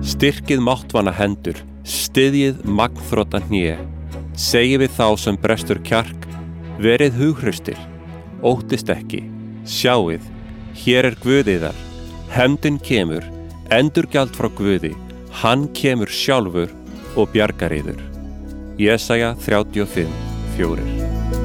Styrkið máttvana hendur, styðjið magnþrota hné. Segið við þá sem brestur kjark, verið hughraustir. Óttist ekki, sjáið, hér er Guð yðar. Hefndin kemur, endurgjald frá Guði, hann kemur sjálfur og bjargar yður. Jesaja 35:4.